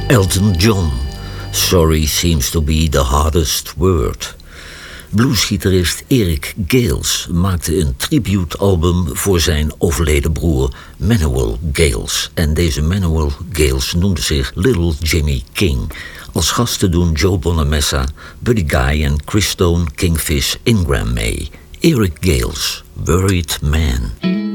Elton John. Sorry seems to be the hardest word. Bluesgitarist Eric Gales maakte een tributealbum voor zijn overleden broer Manuel Gales. En deze Manuel Gales noemde zich Little Jimmy King. Als gasten doen Joe Bonamessa, Buddy Guy en Chris Stone, Kingfish Ingram mee. Eric Gales, Worried Man.